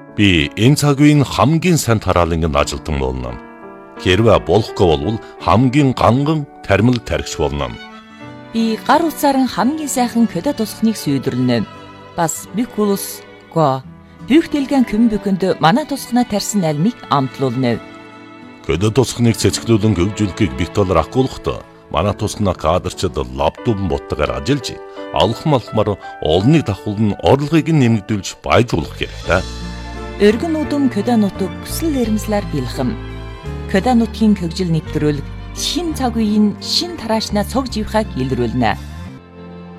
Би энэ цаг үеийн хамгийн сайн тараалангийн ажилтан болно. Хэрвээ болохгүй бол хамгийн ганган тармил тархич болно. Би гар утсаар хамгийн сайхан көдө тусахныг сүйдрлэнэ. Бас бикулус го бүхтэлгэн көмбөкөнд манай тусахнаа тарьсан альмыг амтлуулна. Көдө тусахныг цэцгэлүүлэн хөгжүүлэхийг битолор ахгуулахдаа манай тусахнаа кадрчид лаптопн боттойгоор ажиллаж алхмаар олныг давхуулн орлогыг нэмэгдүүлж баяжуулах хэрэгтэй. Өргөн удам көдө нутаг хүсэл эрмслэр бэлхэм. Көдө нутгийн хөгжил нэвтрүүлэг шин цаг үеийн шин тараашнаа цог живхаг илрүүлнэ.